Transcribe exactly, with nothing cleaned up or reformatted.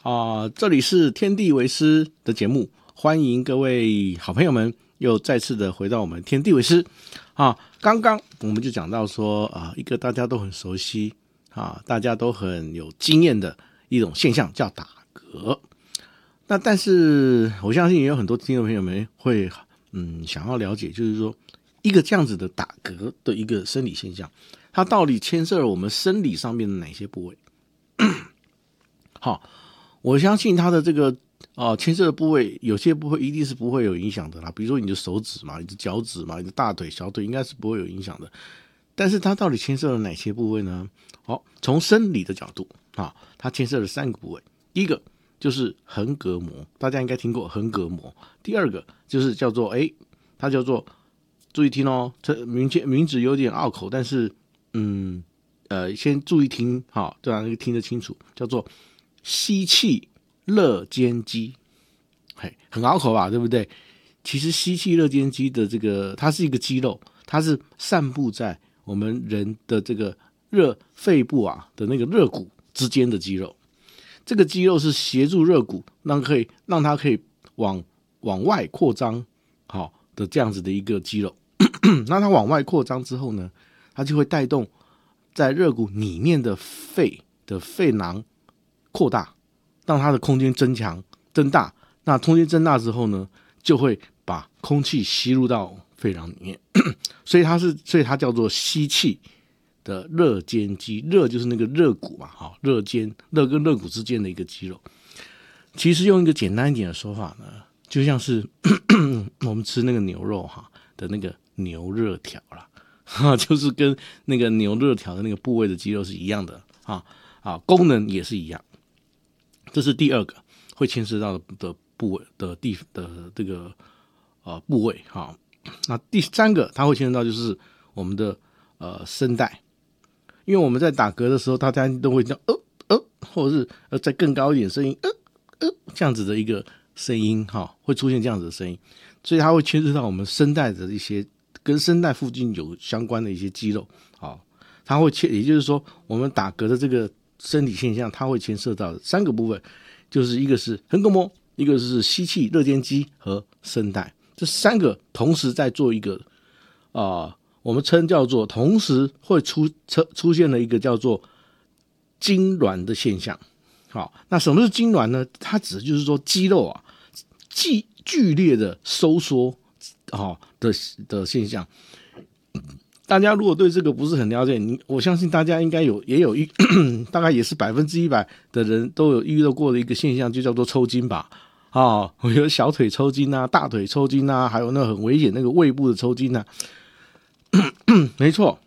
啊、这里是天地为师的节目，欢迎各位好朋友们又再次的回到我们天地为师啊。刚刚我们就讲到说啊，一个大家都很熟悉啊，大家都很有经验的一种现象叫打嗝。那但是我相信也有很多听众朋友们会嗯想要了解，就是说一个这样子的打嗝的一个生理现象，它到底牵涉了我们生理上面的哪些部位？好，我相信它的这个哦牵涉的部位，有些部位一定是不会有影响的啦，比如说你的手指嘛，你的脚趾嘛，你的大腿、小腿应该是不会有影响的。但是它到底牵涉了哪些部位呢？好，从生理的角度啊，它牵涉了三个部位。第一个就是横膈膜，大家应该听过横膈膜。第二个就是叫做哎，它叫做注意听哦，这名名字有点拗口，但是嗯呃，先注意听哈，这样听得清楚，叫做吸气肋间肌。嘿，很拗口吧，对不对？其实吸气肋间肌的这个，它是一个肌肉，它是散布在我们人的这个热肺部啊的那个肋骨之间的肌肉。这个肌肉是协助肋骨让可以让它可以往往外扩张，好的这样子的一个肌肉。那它往外扩张之后呢，它就会带动在肋骨里面的肺的肺囊扩大，让它的空间增强增大。那空间增大之后呢，就会把空气吸入到肺囊里面，所以它是，所以它叫做吸气的肋间肌。肋就是那个肋骨嘛，好，肋间，肋跟肋骨之间的一个肌肉。其实用一个简单一点的说法呢，就像是我们吃那个牛肉哈的那个牛肋条啦，哈，就是跟那个牛肋条的那个部位的肌肉是一样的啊啊，功能也是一样。这是第二个会牵涉到的部位的地的这个呃部位哈。那第三个它会牵涉到就是我们的呃声带，因为我们在打嗝的时候，大家都会叫呃呃，或者是呃再更高一点声音呃呃这样子的一个声音哈，会出现这样子的声音，所以它会牵涉到我们声带的一些跟声带附近有相关的一些肌肉啊，它会牵，也就是说我们打嗝的这个生理现象，它会牵涉到三个部分，就是一个是横膈膜，一个是吸气肋间肌和声带，这三个同时在做一个啊、呃，我们称叫做同时会出出现了一个叫做痉挛的现象。好，那什么是痉挛呢？它指的就是说肌肉啊剧剧烈的收缩好的的现象。大家如果对这个不是很了解，你我相信大家应该有也有一大概也是百分之一百的人都有遇到过的一个现象，就叫做抽筋吧。啊，有小腿抽筋啊，大腿抽筋啊，还有那很危险那个胃部的抽筋啊。没错，